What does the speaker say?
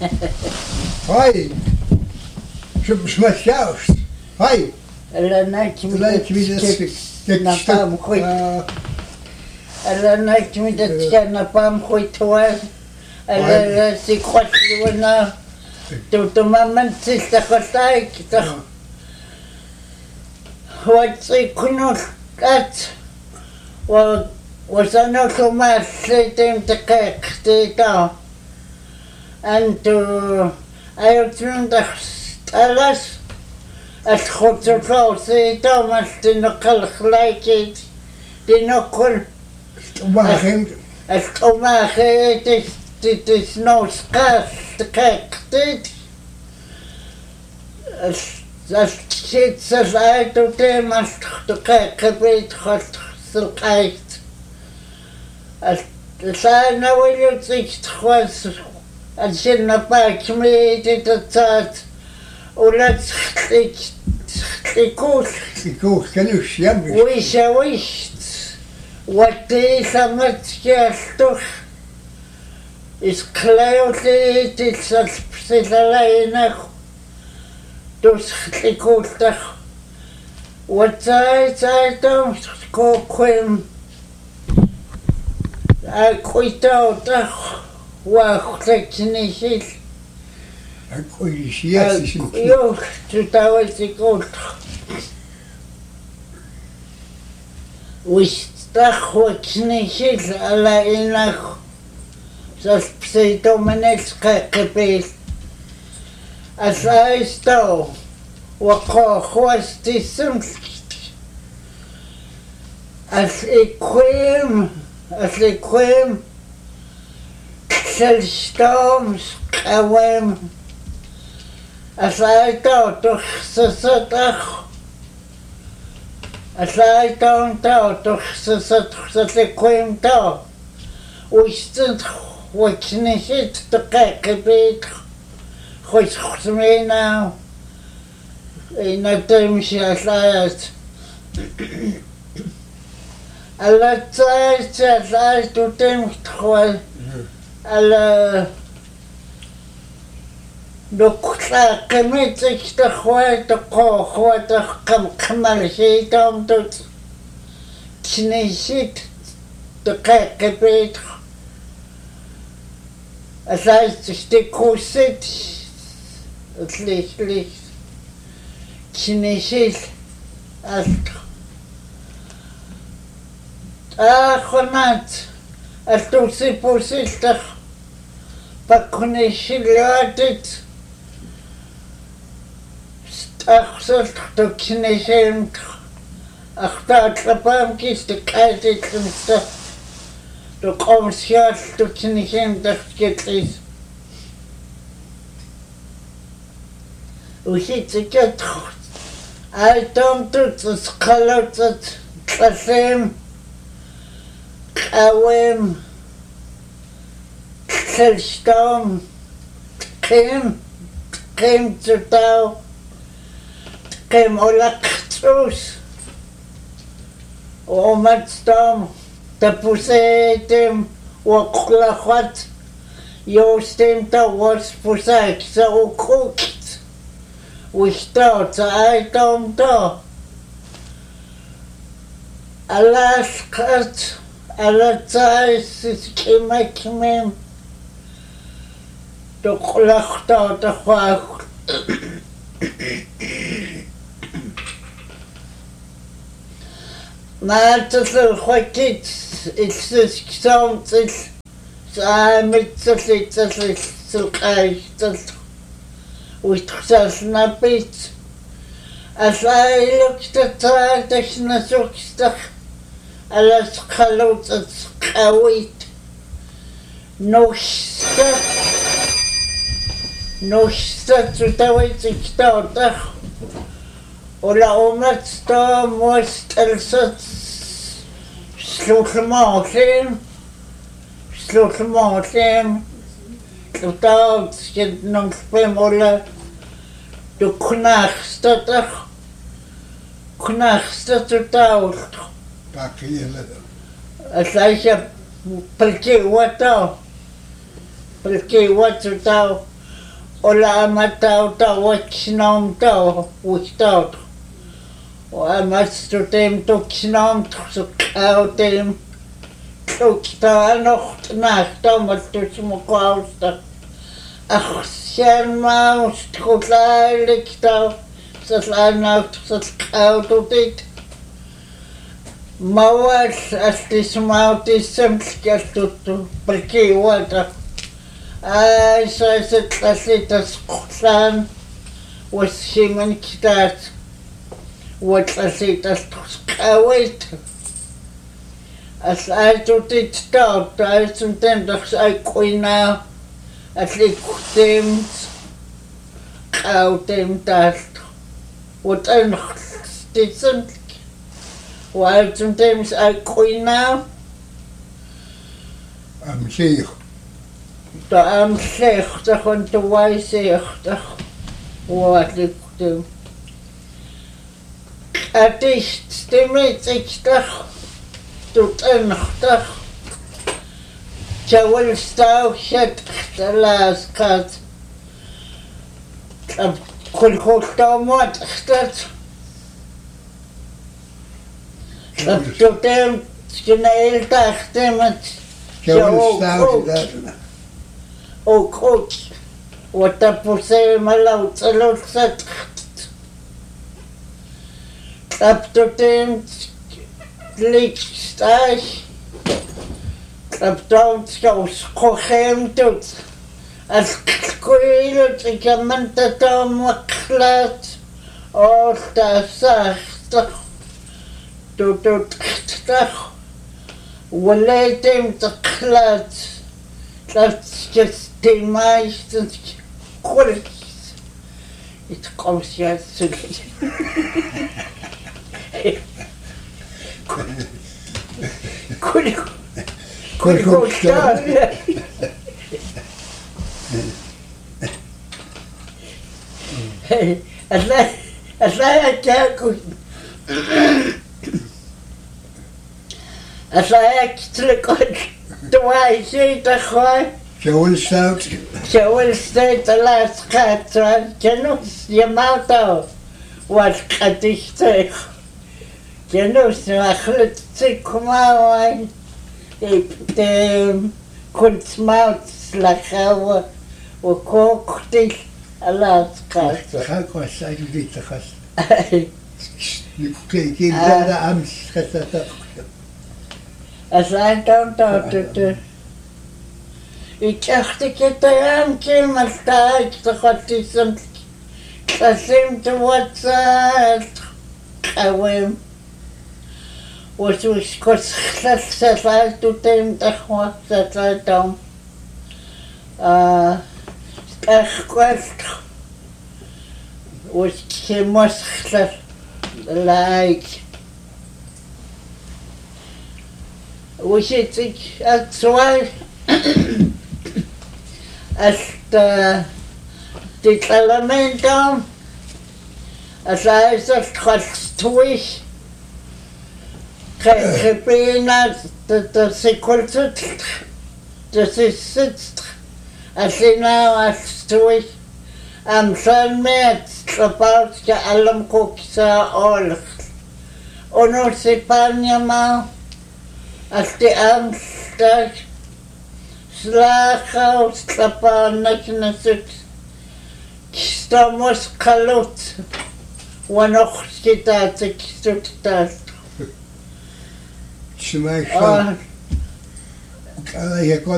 Hoi. Смущаешь. Hoi. Elanak mi na pam khoi. Elanak mi na pam khoi toal. Ela si khotwana. Tu maman sista khotai kita. Wat kunul kat. وصلنا كما سيتم تكاك تيتا أنتو أيوتون تخستالس أتخطو فاو سيتا مستنقل خلايكي تنقل أستوماخي تسنو سقاس تكاك تيت أستشيت سفايتو تيما تكاك بيت خط سلقايت السنة وليتك تخوص الجنة باك ميتي تتات ولا تخليكوش كانوش يمش ويشاوشت واتي ثمت كاستوخ اسكلايو تيتي تسلسلينك تسخليكوش تخ واتاي تايتم كوكويم أكويتاو تخ وأختكنيشيل أكويشياسي يوه تتاوتي كوت وشتخ وكنيشيل على إنك سبسيتو منسكا كبيل أسايستو وقو خوستي سمسكت أسيكويم أسيكويم سلشتوم سقويم أسايتو تخصصتخ أسايتو تخصصتخصصتكويم تو وشتنخ وكنشت تقاك بيت خوش خصمينا إنا تمشي أسايت alla zeit du denkst voll alla du klamit sich doch heute heute kam ich dann dort nicht der Gebet es heißt ich die Kursit es liegt nicht خنات التوسي بوسيستخ بكونيش لاتت أخسرت تكنيشين أختار لبام كيس تكايتت مست تقوم سياس تكنيشين تكتليس وشيت كت أيتم تتسقلت تسيم قوم سلشتوم قيم تتاو قيم أولقتوس ومتستوم تبوسيتم وقلخت يوستم توس بوساك سو كوكت وشتو تايتم تو ألاسكت على تايس كيما تقلقتا تخواك ما تصل خوكيت إكسس كسام تصل سامت تصل سلقاي تصل وتخسس نبيت أسايلك تتايتش نسوكستخ على سقلوت سقاويت نوشتا تتاويت كتاوتخ ولا أمتستا موستلست سلوك ماخين تتاوت كد نمسبيم ولا دكناخستا تتاوت أسايشا بالكي واتو Olama tauta waksnom tau wiktaut. Amastutem tuksnom tuksukautem tukta nocht nachtomatus mukausta. Ach, sen maust kutlailiktau saslanaut saskaututit. Mauas astis mautis semskastuttu prikiuata. Ai saiset asitas kutlan was himan kitat. What asitas tuskawait. As I tutit stout, I sometimes I quina at likutim kautim tast. What I stism. While sometimes I quina. I'm sick. I'm slecht on the way zegt. What likutim. Het is stemmitzig tot enachtig. Jawel stau het gelaaskat. Kon goed mat gestat. Dat tot hem snel dagtemet. Jawel stau dat. Ook goed. Wat dat posee malaut zet. Kaptotem likstas kaptotem skochem tot as koelet ik amanta tomaklat orta sachta tot stach waletem taklat dat just de meistens koelet it comes just Could go start. As I actually got the way she the high. Jawel stout. Jawel stout the last cat, Janus, your mouth out. What cat is say? Janus, I heard say, come on. The kunstmouth like how we cooked it a last cat. Ga was I dit te gast. Ik de Amts gezet. As I don't know to ik dacht ik het aan maar sta ik toch wat is een kasim te wat kawem was us kos to them toch wat dat dan echt kwast was je mos like was it at zwei as the element as I just twist Repena the sequence this is sitzt as now as twist son met about the alam cooksa all ono se panyama as the amstag Slachhaus Klapanaknasuk Stamos Kalut Wanoch Skitatik Suktat Smash.